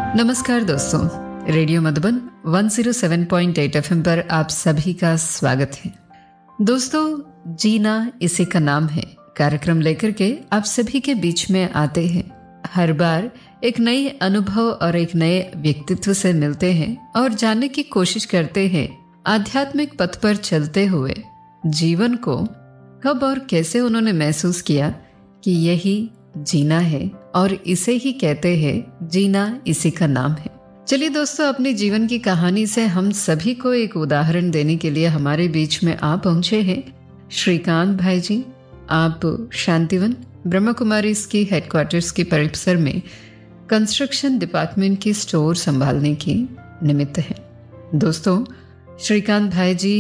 नमस्कार दोस्तों, radio Madhuban 107.8 FM पर आप सभी का स्वागत है। दोस्तों, जीना इसी का नाम है कार्यक्रम लेकर के आप सभी के बीच में आते हैं। हर बार एक नई अनुभव और एक नए व्यक्तित्व से मिलते हैं और जानने की कोशिश करते हैं आध्यात्मिक पथ पर चलते हुए जीवन को कब और कैसे उन्होंने महसूस किया कि यही जीना है और इसे ही कहते हैं जीना इसी का नाम है। चलिए दोस्तों, अपनी जीवन की कहानी से हम सभी को एक उदाहरण देने के लिए हमारे बीच में आ पहुंचे हैं श्रीकांत भाई जी। आप शांतिवन ब्रह्मा कुमारीज की हेडक्वार्टर्स के परिसर में कंस्ट्रक्शन डिपार्टमेंट की स्टोर संभालने की निमित्त है। दोस्तों, श्रीकांत भाई जी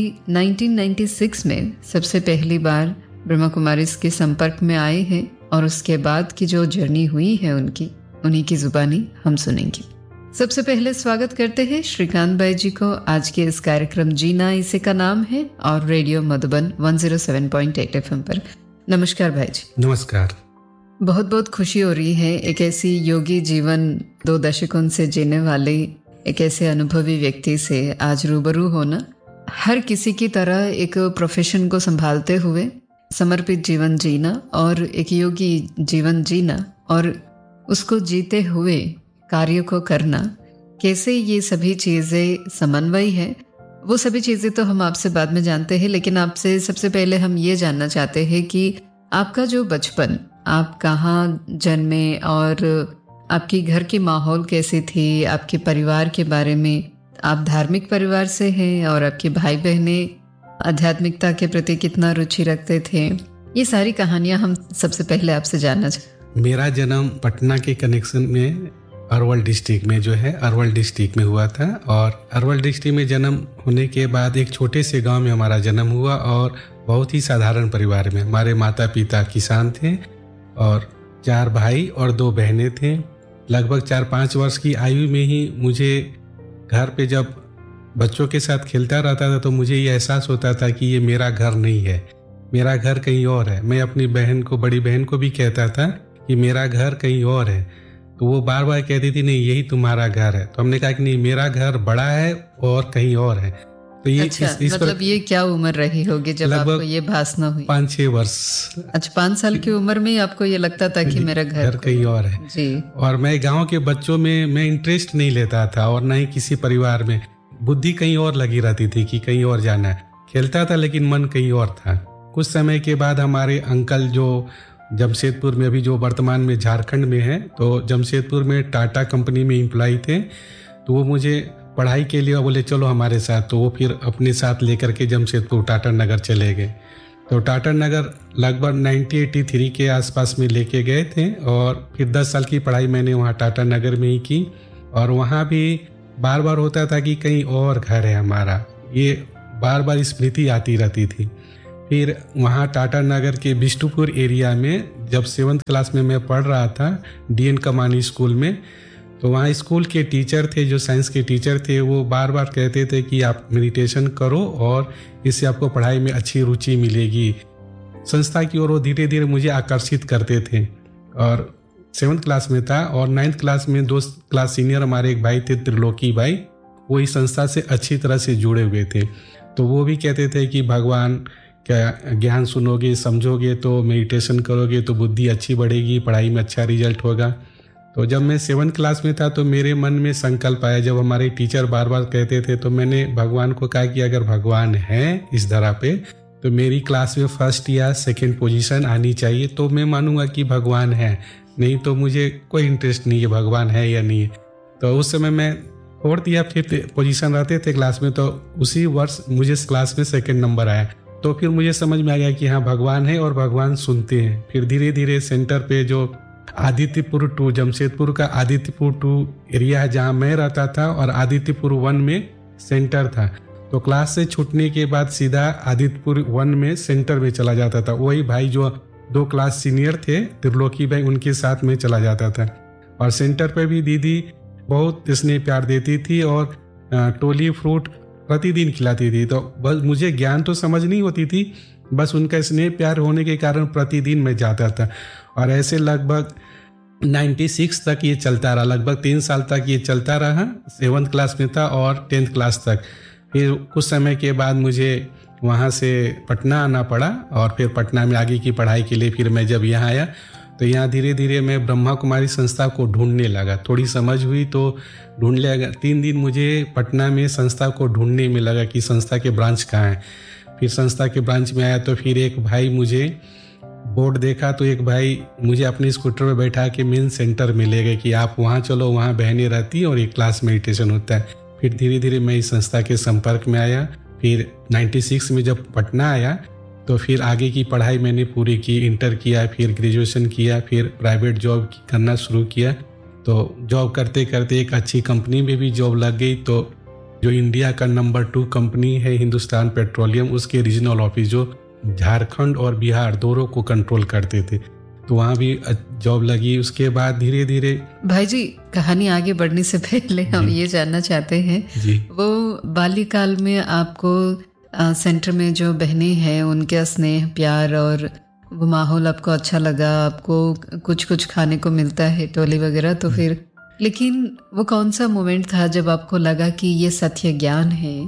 1996 में सबसे पहली बार ब्रह्मा कुमारीज के संपर्क में आए हैं और उसके बाद की जो जर्नी हुई है उन्हीं की जुबानी हम सुनेंगे। सबसे पहले स्वागत करते हैं श्रीकांत भाई जी को आज के इस कार्यक्रम जीना इसी का नाम है और रेडियो मधुबन 107.8 एफएम पर। नमस्कार भाई जी। नमस्कार। बहुत बहुत खुशी हो रही है एक ऐसी योगी जीवन 2 दशकों से जीने वाले एक ऐसे अनुभवी व्यक्ति से आज रूबरू होना। हर किसी की तरह एक प्रोफेशन को संभालते हुए समर्पित जीवन जीना और एक योगी जीवन जीना और उसको जीते हुए कार्य को करना, कैसे ये सभी चीज़ें समन्वय है, वो सभी चीज़ें तो हम आपसे बाद में जानते हैं। लेकिन आपसे सबसे पहले हम ये जानना चाहते हैं कि आपका जो बचपन, आप कहाँ जन्मे और आपकी घर की माहौल कैसी थी, आपके परिवार के बारे में। आप धार्मिक परिवार से हैं और आपके भाई बहनें आध्यात्मिकता के प्रति कितना रुचि रखते थे, ये सारी कहानियां हम सबसे पहले आपसे जानना चाहते। मेरा जन्म पटना के कनेक्शन में अरवल डिस्ट्रिक्ट में अरवल डिस्ट्रिक्ट में हुआ था और अरवल डिस्ट्रिक्ट में जन्म होने के बाद एक छोटे से गांव में हमारा जन्म हुआ और बहुत ही साधारण परिवार में। हमारे माता पिता किसान थे और 4 भाई और 2 बहनें थे। लगभग 4-5 वर्ष की आयु में ही मुझे घर पे जब बच्चों के साथ खेलता रहता था तो मुझे ये एहसास होता था कि ये मेरा घर नहीं है, मेरा घर कहीं और है। मैं अपनी बड़ी बहन को भी कहता था कि मेरा घर कहीं और है, तो वो बार बार कहती थी नहीं यही तुम्हारा घर है। तो हमने कहा कि नहीं, मेरा घर बड़ा है और कहीं और है। तो ये अच्छा, मतलब ये क्या उम्र रही होगी जब आपको ये भासना हुई? 5-6 वर्ष। अच्छा, 5 साल की उम्र में ही आपको ये लगता था कि मेरा घर कहीं और है जी। और मैं गाँव के बच्चों में मैं इंटरेस्ट नहीं लेता था और न ही किसी परिवार में। बुद्धि कहीं और लगी रहती थी कि कहीं और जाना है। खेलता था लेकिन मन कहीं और था। कुछ समय के बाद हमारे अंकल जो जमशेदपुर में, अभी जो वर्तमान में झारखंड में है, तो जमशेदपुर में टाटा कंपनी में एम्प्लॉय थे। तो वो मुझे पढ़ाई के लिए बोले चलो हमारे साथ। तो वो फिर अपने साथ लेकर के जमशेदपुर टाटा नगर चले गए। तो टाटा नगर लगभग 1983 के आसपास में लेके गए थे और फिर 10 साल की पढ़ाई मैंने वहाँ टाटा नगर में ही की। और वहाँ भी बार बार होता था कि कहीं और घर है हमारा, ये बार बार स्मृति आती रहती थी। फिर वहाँ टाटा नगर के बिष्टुपुर एरिया में जब 7th क्लास में मैं पढ़ रहा था डीएन कमानी स्कूल में, तो वहाँ स्कूल के टीचर थे, जो साइंस के टीचर थे, वो बार बार कहते थे कि आप मेडिटेशन करो और इससे आपको पढ़ाई में अच्छी रुचि मिलेगी। संस्था की ओर वो धीरे धीरे मुझे आकर्षित करते थे। और 7th क्लास में था और 9th क्लास में 2 क्लास सीनियर हमारे एक भाई थे, त्रिलोकी भाई, वो इस संस्था से अच्छी तरह से जुड़े हुए थे। तो वो भी कहते थे कि भगवान का ज्ञान सुनोगे, समझोगे, तो मेडिटेशन करोगे तो बुद्धि अच्छी बढ़ेगी, पढ़ाई में अच्छा रिजल्ट होगा। तो जब मैं 7th क्लास में था तो मेरे मन में संकल्प आया, जब हमारे टीचर बार बार कहते थे, तो मैंने भगवान को कहा कि अगर भगवान है इस धरा पे तो मेरी क्लास में 1st या 2nd पोजीशन आनी चाहिए, तो मैं मानूंगा कि भगवान है, नहीं तो मुझे कोई इंटरेस्ट नहीं है भगवान है या नहीं है। तो उस समय मैं 4th या 5th पोजीशन रहते थे क्लास में, तो उसी वर्ष मुझे क्लास में 2nd नंबर आया। तो फिर मुझे समझ में आ गया कि हाँ भगवान है और भगवान सुनते हैं। फिर धीरे धीरे सेंटर पे जो आदित्यपुर 2, जमशेदपुर का आदित्यपुर 2 एरिया है जहाँ मैं रहता था, और आदित्यपुर 1 में सेंटर था। तो क्लास से छूटने के बाद सीधा आदित्यपुर 1 में सेंटर में चला जाता था। वही भाई जो 2 क्लास सीनियर थे, त्रिलोकी भाई, उनके साथ में चला जाता था। और सेंटर पे भी दीदी बहुत स्नेह प्यार देती थी और टोली फ्रूट प्रतिदिन खिलाती थी। तो बस मुझे ज्ञान तो समझ नहीं होती थी, बस उनका स्नेह प्यार होने के कारण प्रतिदिन मैं जाता था। और ऐसे लगभग 96 तक ये चलता रहा, लगभग 3 साल तक ये चलता रहा। 7th क्लास में था और 10th क्लास तक। फिर कुछ समय के बाद मुझे वहाँ से पटना आना पड़ा और फिर पटना में आगे की पढ़ाई के लिए फिर मैं जब यहाँ आया तो यहाँ धीरे धीरे मैं ब्रह्मा कुमारी संस्था को ढूंढने लगा। थोड़ी समझ हुई तो ढूंढ लगा। 3 दिन मुझे पटना में संस्था को ढूंढने में लगा कि संस्था के ब्रांच कहाँ है। फिर संस्था के ब्रांच में आया तो फिर एक भाई, मुझे बोर्ड देखा तो एक भाई मुझे अपने स्कूटर में बैठा के मेन सेंटर में ले गए कि आप वहाँ चलो, वहाँ बहनें रहती और एक क्लास मेडिटेशन होता है। फिर धीरे धीरे मैं इस संस्था के संपर्क में आया। फिर 96 में जब पटना आया तो फिर आगे की पढ़ाई मैंने पूरी की, इंटर किया, फिर ग्रेजुएशन किया, फिर प्राइवेट जॉब करना शुरू किया। तो जॉब करते करते एक अच्छी कंपनी में भी जॉब लग गई। तो जो इंडिया का नंबर 2 कंपनी है हिंदुस्तान पेट्रोलियम, उसके रीजनल ऑफिस जो झारखंड और बिहार दोनों को कंट्रोल करते थे, तो वहाँ भी जॉब लगी। उसके बाद धीरे धीरे भाई जी, कहानी आगे बढ़ने से पहले हम ये जानना चाहते हैं जी, वो बाल्यकाल में आपको सेंटर में जो बहनें हैं उनका स्नेह प्यार और वो माहौल आपको अच्छा लगा, आपको कुछ कुछ खाने को मिलता है टोली वगैरह, तो फिर लेकिन वो कौन सा मोमेंट था जब आपको लगा कि ये सत्य ज्ञान है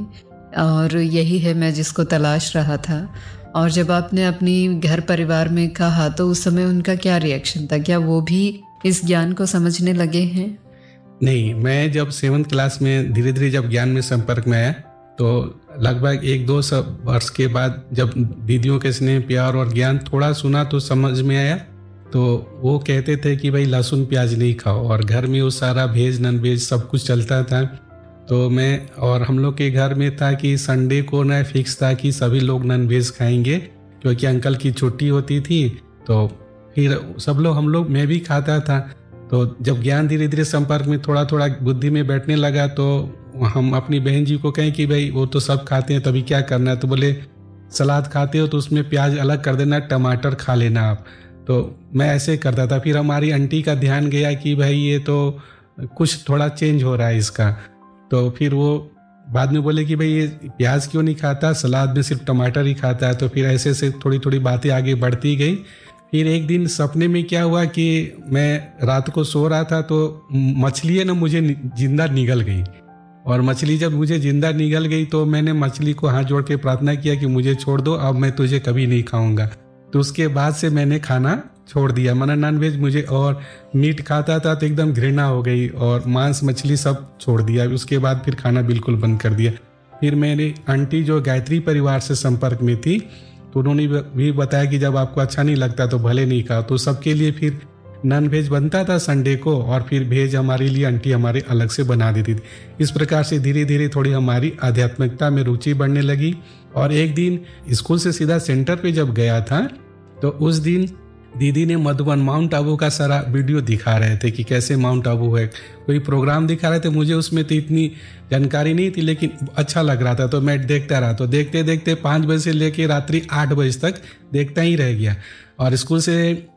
और यही है मैं जिसको तलाश रहा था? और जब आपने अपनी घर परिवार में कहा तो उस समय उनका क्या रिएक्शन था? क्या वो भी इस ज्ञान को समझने लगे हैं? नहीं, मैं जब 7th क्लास में धीरे धीरे जब ज्ञान में संपर्क में आया तो लगभग 1-2 वर्ष के बाद जब दीदियों के स्नेह प्यार और ज्ञान थोड़ा सुना तो समझ में आया। तो वो कहते थे कि भाई लहसुन प्याज नहीं खाओ, और घर में वो सारा वेज नॉन वेज सब कुछ चलता था। तो मैं और हम लोग के घर में था कि संडे को ना फिक्स था कि सभी लोग नॉन वेज खाएंगे, क्योंकि अंकल की छुट्टी होती थी। तो फिर सब लोग, हम लोग, मैं भी खाता था। तो जब ज्ञान धीरे धीरे संपर्क में थोड़ा थोड़ा बुद्धि में बैठने लगा तो हम अपनी बहन जी को कहें कि भाई वो तो सब खाते हैं, तभी क्या करना है? तो बोले सलाद खाते हो तो उसमें प्याज अलग कर देना, टमाटर खा लेना आप। तो मैं ऐसे करता था। फिर हमारी आंटी का ध्यान गया कि भाई ये तो कुछ थोड़ा चेंज हो रहा है इसका। तो फिर वो बाद में बोले कि भाई ये प्याज क्यों नहीं खाता, सलाद में सिर्फ टमाटर ही खाता है। तो फिर ऐसे से थोड़ी थोड़ी बातें आगे बढ़ती गई। फिर एक दिन सपने में क्या हुआ कि मैं रात को सो रहा था तो मछली ना मुझे जिंदा निगल गई, और मछली जब मुझे जिंदा निगल गई तो मैंने मछली को हाथ जोड़ के प्रार्थना किया कि मुझे छोड़ दो, अब मैं तुझे कभी नहीं खाऊंगा। तो उसके बाद से मैंने खाना छोड़ दिया, माना नॉन वेज मुझे, और मीट खाता था तो एकदम घृणा हो गई, और मांस मछली सब छोड़ दिया। उसके बाद फिर खाना बिल्कुल बंद कर दिया। फिर मेरी आंटी जो गायत्री परिवार से संपर्क में थी तो उन्होंने भी बताया कि जब आपको अच्छा नहीं लगता तो भले नहीं खाओ। तो सबके लिए फिर नॉन वेज बनता था संडे को, और फिर वेज हमारे लिए आंटी हमारे अलग से बना देती थी। इस प्रकार से धीरे धीरे थोड़ी हमारी आध्यात्मिकता में रुचि बढ़ने लगी। और एक दिन स्कूल से सीधा सेंटर पे जब गया था तो उस दिन दीदी ने मधुबन माउंट आबू का सारा वीडियो दिखा रहे थे कि कैसे माउंट आबू है, कोई प्रोग्राम दिखा रहे थे। मुझे उसमें तो इतनी जानकारी नहीं थी, लेकिन अच्छा लग रहा था तो मैं देखता रहा। तो देखते देखते 5 बजे से लेके रात्रि 8 बजे तक देखता ही रह गया। और स्कूल से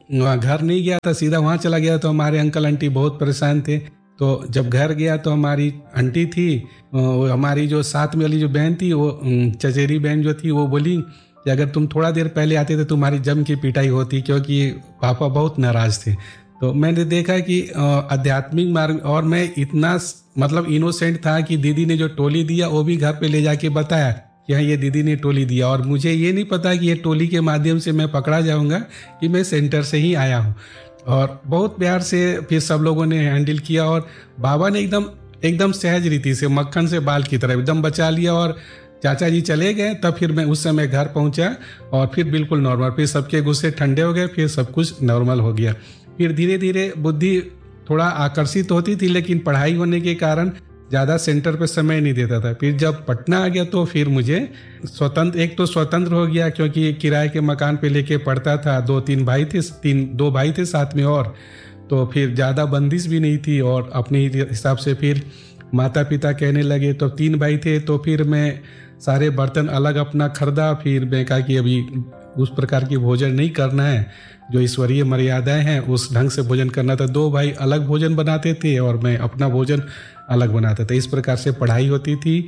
घर नहीं गया था, सीधा वहाँ चला गया। तो हमारे अंकल आंटी बहुत परेशान थे। तो जब घर गया तो हमारी आंटी थी, हमारी जो साथ में वाली जो बहन थी, वो चचेरी बहन जो थी, वो बोली कि अगर तुम थोड़ा देर पहले आते तो तुम्हारी जम की पिटाई होती, क्योंकि पापा बहुत नाराज थे। तो मैंने देखा कि आध्यात्मिक मार्ग, और मैं इतना मतलब इनोसेंट था कि दीदी ने जो टोली दिया वो भी घर पे ले जाके बताया कि हाँ ये दीदी ने टोली दिया। और मुझे ये नहीं पता कि ये टोली के माध्यम से मैं पकड़ा जाऊंगा कि मैं सेंटर से ही आया हूँ। और बहुत प्यार से फिर सब लोगों ने हैंडल किया, और बाबा ने एकदम सहज रीति से मक्खन से बाल की तरह एकदम बचा लिया। और चाचा जी चले गए, तब फिर मैं उस समय घर पहुंचा और फिर बिल्कुल नॉर्मल, फिर सबके गुस्से ठंडे हो गए, फिर सब कुछ नॉर्मल हो गया। फिर धीरे धीरे बुद्धि थोड़ा आकर्षित होती थी, लेकिन पढ़ाई होने के कारण ज़्यादा सेंटर पे समय नहीं देता था। फिर जब पटना आ गया तो फिर मुझे स्वतंत्र हो गया, क्योंकि किराए के मकान पे लेके पढ़ता था। 2 भाई थे साथ में, और तो फिर ज़्यादा बंदिश भी नहीं थी। और अपने हिसाब से फिर माता पिता कहने लगे, तो 3 भाई थे, तो फिर मैं सारे बर्तन अलग अपना खरीदा। फिर मैं कहा कि अभी उस प्रकार की भोजन नहीं करना है, जो ईश्वरीय मर्यादाएं हैं उस ढंग से भोजन करना था। 2 भाई अलग भोजन बनाते थे और मैं अपना भोजन अलग बनाता था। इस प्रकार से पढ़ाई होती थी।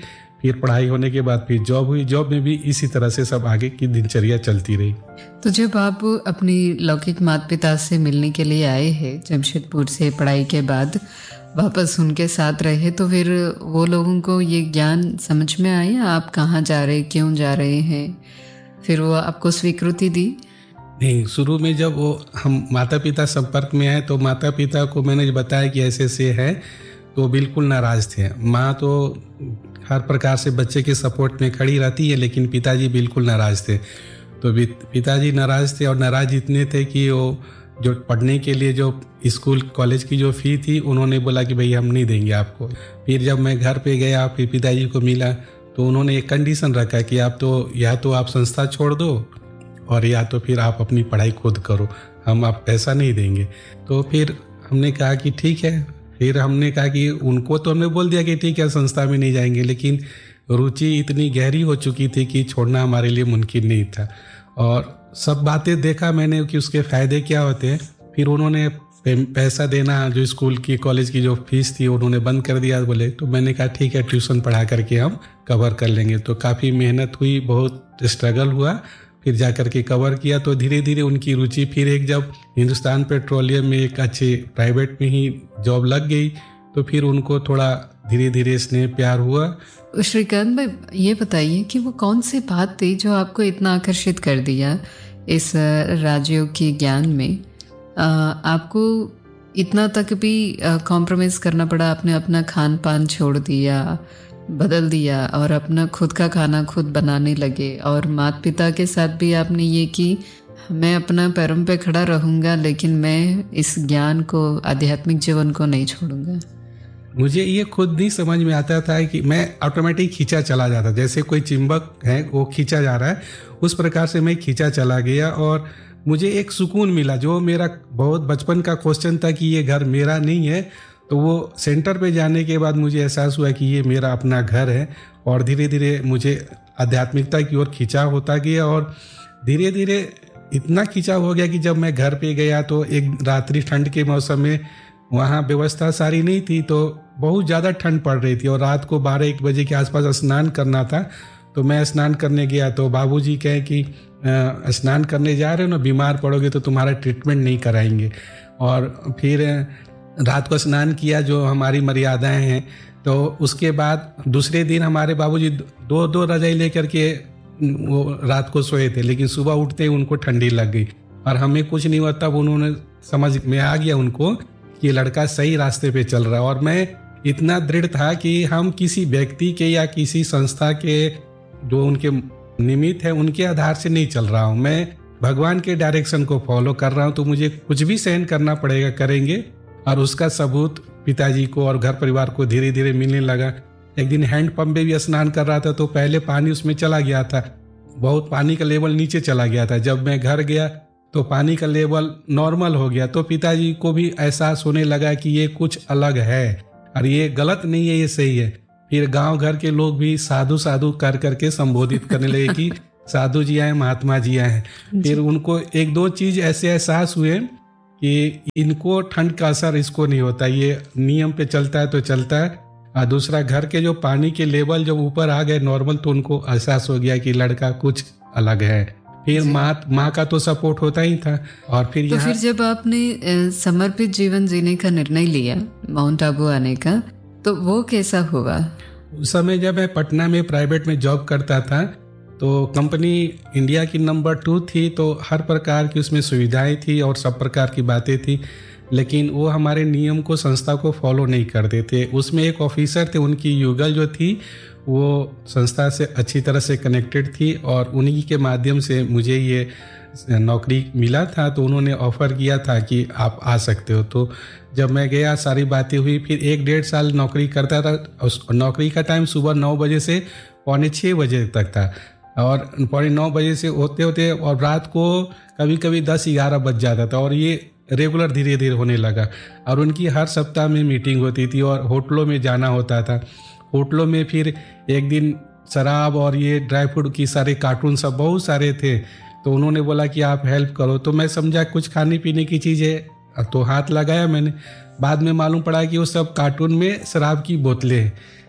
फिर पढ़ाई होने के बाद फिर जॉब हुई, जॉब में भी इसी तरह से सब आगे की दिनचर्या चलती रही। तो जब आप अपनी लौकिक माता पिता से मिलने के लिए आए हैं जमशेदपुर से, पढ़ाई के बाद वापस उनके साथ रहे, तो फिर वो लोगों को ये ज्ञान समझ में आया आप कहाँ जा रहे, क्यों जा रहे हैं? फिर वो आपको स्वीकृति दी? नहीं, शुरू में जब वो हम माता पिता संपर्क में आए तो माता पिता को मैंने बताया कि ऐसे से है, तो बिल्कुल नाराज थे। माँ तो हर प्रकार से बच्चे के सपोर्ट में खड़ी रहती है, लेकिन पिताजी बिल्कुल नाराज थे। तो पिताजी नाराज थे, और नाराज इतने थे कि वो जो पढ़ने के लिए जो स्कूल कॉलेज की जो फ़ी थी, उन्होंने बोला कि भाई हम नहीं देंगे आपको। फिर जब मैं घर पे गया, फिर पिताजी को मिला, तो उन्होंने एक कंडीशन रखा कि आप तो या तो आप संस्था छोड़ दो और या तो फिर आप अपनी पढ़ाई खुद करो, हम आप पैसा नहीं देंगे। तो फिर हमने कहा कि ठीक है। फिर हमने कहा कि उनको तो हमने बोल दिया कि ठीक है संस्था में नहीं जाएंगे, लेकिन रुचि इतनी गहरी हो चुकी थी कि छोड़ना हमारे लिए मुमकिन नहीं था। और सब बातें देखा मैंने कि उसके फ़ायदे क्या होते हैं। फिर उन्होंने पैसा देना, जो स्कूल की कॉलेज की जो फीस थी उन्होंने बंद कर दिया बोले। तो मैंने कहा ठीक है, ट्यूशन पढ़ा करके हम कवर कर लेंगे। तो काफ़ी मेहनत हुई, बहुत स्ट्रगल हुआ, फिर जा कर के कवर किया। तो धीरे धीरे उनकी रुचि फिर एक जब हिंदुस्तान पेट्रोलियम में एक अच्छे प्राइवेट में ही जॉब लग गई, तो फिर उनको थोड़ा धीरे धीरे स्नेह प्यार हुआ। श्रीकांत भाई, ये बताइए कि वो कौन सी बात थी जो आपको इतना आकर्षित कर दिया इस राजयोग के ज्ञान में? आपको इतना तक भी कॉम्प्रोमाइज़ करना पड़ा, आपने अपना खान पान छोड़ दिया, बदल दिया और अपना खुद का खाना खुद बनाने लगे, और माता पिता के साथ भी आपने ये कि मैं अपना पैरों पे खड़ा रहूँगा, लेकिन मैं इस ज्ञान को, आध्यात्मिक जीवन को नहीं छोड़ूंगा? मुझे ये खुद नहीं समझ में आता था कि मैं ऑटोमेटिक खींचा चला जाता, जैसे कोई चिंबक है वो खींचा जा रहा है, उस प्रकार से मैं खींचा चला गया। और मुझे एक सुकून मिला, जो मेरा बहुत बचपन का क्वेश्चन था कि ये घर मेरा नहीं है, तो वो सेंटर पे जाने के बाद मुझे एहसास हुआ कि ये मेरा अपना घर है। और धीरे धीरे मुझे आध्यात्मिकता की ओर खींचा होता गया, और धीरे धीरे इतना खींचा हो गया कि जब मैं घर पे गया तो एक रात्रि ठंड के मौसम में वहाँ व्यवस्था सारी नहीं थी, तो बहुत ज़्यादा ठंड पड़ रही थी, और रात को 12-1 बजे के आसपास स्नान करना था। तो मैं स्नान करने गया तो बाबूजी कहे कि स्नान करने जा रहे हो ना, बीमार पड़ोगे तो तुम्हारा ट्रीटमेंट नहीं कराएंगे। और फिर रात को स्नान किया, जो हमारी मर्यादाएं हैं। तो उसके बाद दूसरे दिन हमारे बाबूजी 2 रजाई लेकर के वो रात को सोए थे, लेकिन सुबह उठते ही उनको ठंडी लग गई, और हमें कुछ नहीं हुआ। तब उन्होंने समझ में आ गया उनको कि लड़का सही रास्ते पे चल रहा है। और मैं इतना दृढ़ था कि हम किसी व्यक्ति के या किसी संस्था के जो उनके निमित्त है उनके आधार से नहीं चल रहा हूँ, मैं भगवान के डायरेक्शन को फॉलो कर रहा हूँ। तो मुझे कुछ भी सहन करना पड़ेगा, करेंगे। और उसका सबूत पिताजी को और घर परिवार को धीरे धीरे मिलने लगा। एक दिन हैंड पंप में भी स्नान कर रहा था, तो पहले पानी उसमें चला गया था, बहुत पानी का लेवल नीचे चला गया था। जब मैं घर गया तो पानी का लेवल नॉर्मल हो गया। तो पिताजी को भी एहसास होने लगा कि ये कुछ अलग है और ये गलत नहीं है, ये सही है। फिर गांव घर के लोग भी साधु साधु कर करके संबोधित करने लगे कि साधु जी आए, महात्मा जी आए। फिर उनको 1-2 चीज ऐसे एहसास हुए कि इनको ठंड का असर इसको नहीं होता, ये नियम पे चलता है तो चलता है। और दूसरा, घर के जो पानी के लेवल जब ऊपर आ गए नॉर्मल, तो उनको एहसास हो गया कि लड़का कुछ अलग है। फिर माँ का तो सपोर्ट होता ही था। और फिर जब आपने समर्पित जीवन जीने का निर्णय लिया, माउंट आबू आने का, तो वो कैसा हुआ? उस समय जब मैं पटना में प्राइवेट में जॉब करता था, तो कंपनी इंडिया की नंबर 2 थी, तो हर प्रकार की उसमें सुविधाएं थी और सब प्रकार की बातें थी, लेकिन वो हमारे नियम को, संस्था को फॉलो नहीं करते थे। उसमें एक ऑफिसर थे, उनकी युगल जो थी वो संस्था से अच्छी तरह से कनेक्टेड थी, और उन्हीं के माध्यम से मुझे ये नौकरी मिला था। तो उन्होंने ऑफ़र किया था कि आप आ सकते हो। तो जब मैं गया, सारी बातें हुई। फिर 1-1.5 साल नौकरी करता था। उस नौकरी का टाइम सुबह 9 बजे से 5:45 बजे तक था, और 9:45 बजे से होते होते और रात को कभी कभी 10-11 बज जाता था। और ये रेगुलर धीरे धीरे होने लगा। और उनकी हर सप्ताह में मीटिंग होती थी और होटलों में जाना होता था। होटलों में फिर एक दिन शराब और ये ड्राई फ्रूट की सारे कार्टून सब बहुत सारे थे, तो उन्होंने बोला कि आप हेल्प करो। तो मैं समझा कुछ खाने पीने की चीज़ें, तो हाथ लगाया मैंने। बाद में मालूम पड़ा कि वो सब कार्टून में शराब की बोतलें हैं।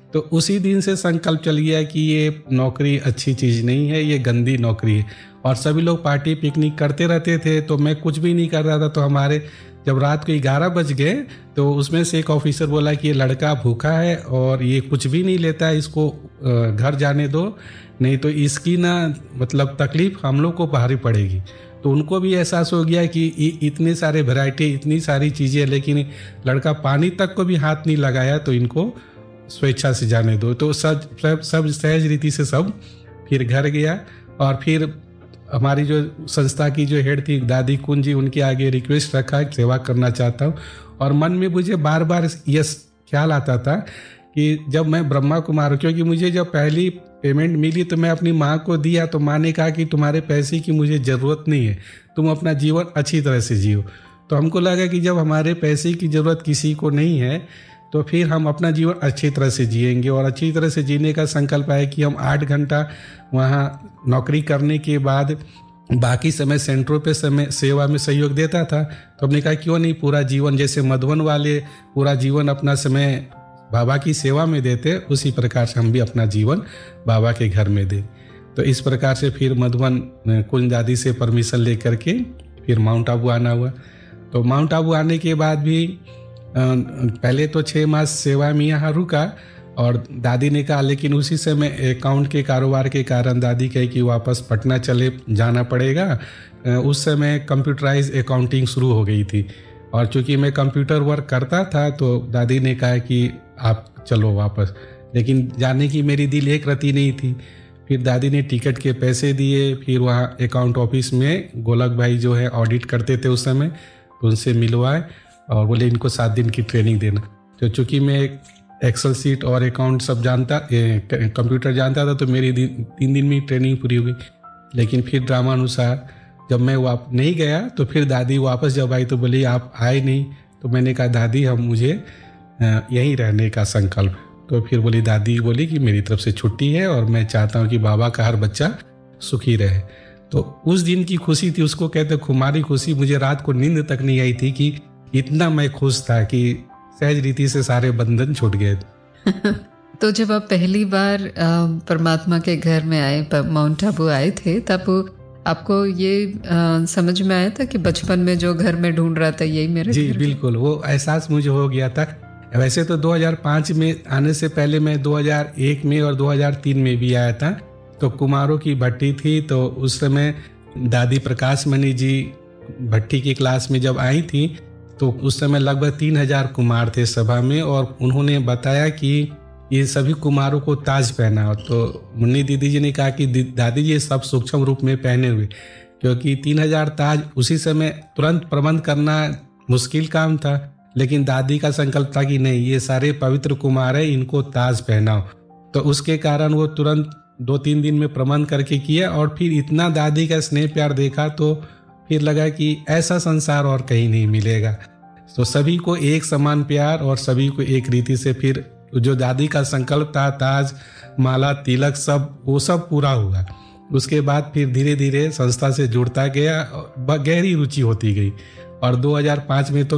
तो उसी दिन से संकल्प चल गया कि ये नौकरी अच्छी चीज़ नहीं है, ये गंदी नौकरी है। और सभी लोग पार्टी पिकनिक करते रहते थे तो मैं कुछ भी नहीं कर रहा था। तो हमारे जब रात को 11 बज गए तो उसमें से एक ऑफिसर बोला कि ये लड़का भूखा है और ये कुछ भी नहीं लेता है, इसको घर जाने दो, नहीं तो इसकी ना मतलब तकलीफ हम लोग को भारी पड़ेगी। तो उनको भी एहसास हो गया कि इतने सारे वैरायटी, इतनी सारी चीज़ें, लेकिन लड़का पानी तक को भी हाथ नहीं लगाया, तो इनको स्वेच्छा से जाने दो। तो सब सहज रीति से सब फिर घर गया। और फिर हमारी जो संस्था की जो हेड थी दादी कुंज जी, उनके आगे रिक्वेस्ट रखा कि सेवा करना चाहता हूँ। और मन में मुझे बार बार ये ख्याल आता था कि जब मैं ब्रह्मा कुमार, क्योंकि मुझे जब पहली पेमेंट मिली तो मैं अपनी माँ को दिया, तो माँ ने कहा कि तुम्हारे पैसे की मुझे ज़रूरत नहीं है, तुम अपना जीवन अच्छी तरह से जियो। तो हमको लगा कि जब हमारे पैसे की ज़रूरत किसी को नहीं है तो फिर हम अपना जीवन अच्छी तरह से जिएंगे। और अच्छी तरह से जीने का संकल्प है कि हम 8 घंटा वहाँ नौकरी करने के बाद बाकी समय सेंटरों पे समय सेवा में सहयोग देता था। तो हमने कहा क्यों नहीं पूरा जीवन, जैसे मधुबन वाले पूरा जीवन अपना समय बाबा की सेवा में देते, उसी प्रकार से हम भी अपना जीवन बाबा के घर में दें। तो इस प्रकार से फिर मधुबन कुंज दादी से परमिशन लेकर के फिर माउंट आबू आना हुआ। तो माउंट आबू आने के बाद भी पहले तो 6 मास सेवा में यहाँ रुका। और दादी ने कहा, लेकिन उसी समय अकाउंट के कारोबार के कारण दादी कही कि वापस पटना चले जाना पड़ेगा। उस समय कंप्यूटराइज अकाउंटिंग शुरू हो गई थी और चूंकि मैं कंप्यूटर वर्क करता था तो दादी ने कहा कि आप चलो वापस, लेकिन जाने की मेरी दिल एक रती नहीं थी। फिर दादी ने टिकट के पैसे दिए, फिर वहाँ अकाउंट ऑफिस में गोलक भाई जो है ऑडिट करते थे उस समय, तो उनसे मिलवाए और बोले इनको 7 दिन की ट्रेनिंग देना। तो चूँकि मैं एक्सेल सीट और अकाउंट सब जानता, कंप्यूटर जानता था, तो मेरी 3 दिन में ट्रेनिंग पूरी हो गई। लेकिन फिर ड्रामानुसार जब मैं नहीं गया तो फिर दादी वापस जब आई तो बोली आप आए नहीं। तो मैंने कहा दादी हम मुझे यहीं रहने का संकल्प। तो फिर दादी बोली कि मेरी तरफ से छुट्टी है और मैं चाहता हूँ कि बाबा का हर बच्चा सुखी रहे। तो उस दिन की खुशी थी, उसको कहते खुमारी खुशी। मुझे रात को नींद तक नहीं आई थी कि इतना मैं खुश था कि सहज रीति से सारे बंधन छूट गए। तो जब आप पहली बार परमात्मा के घर में आए, माउंट आबू आए थे, तब आपको ये समझ में आया था कि बचपन में जो घर में ढूंढ रहा था यही मेरा जी घर? बिल्कुल, वो एहसास मुझे हो गया था। वैसे तो 2005 में आने से पहले मैं 2001 में और 2003 में भी आया था। तो कुमारों की भट्टी थी, तो उस समय दादी प्रकाश मणि जी भट्टी की क्लास में जब आई थी तो उस समय लगभग 3000 कुमार थे सभा में। और उन्होंने बताया कि ये सभी कुमारों को ताज पहना। तो मुन्नी दीदी जी ने कहा कि दादी जी ये सब सूक्ष्म रूप में पहने हुए, क्योंकि 3000 ताज उसी समय तुरंत प्रबंध करना मुश्किल काम था। लेकिन दादी का संकल्प था कि नहीं, ये सारे पवित्र कुमार है, इनको ताज पहनाओ। तो उसके कारण वो तुरंत 2-3 दिन में प्रबंध करके किया। और फिर इतना दादी का स्नेह प्यार देखा तो फिर लगा कि ऐसा संसार और कहीं नहीं मिलेगा। तो सभी को एक समान प्यार और सभी को एक रीति से फिर जो दादी का संकल्प था, ताज, माला, तिलक, सब वो सब पूरा हुआ। उसके बाद फिर धीरे धीरे संस्था से जुड़ता गया, गहरी रुचि होती गई। और 2005 में तो